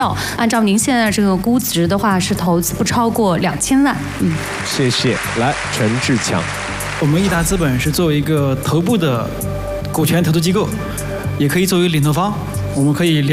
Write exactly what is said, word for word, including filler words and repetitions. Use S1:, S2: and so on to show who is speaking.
S1: 按照您现在这个估值的话，是投资不超过两千万。嗯，
S2: 谢谢。来，陈志强，
S3: 我们益达资本是作为一个头部的股权投资机构，也可以作为领投方，我们可以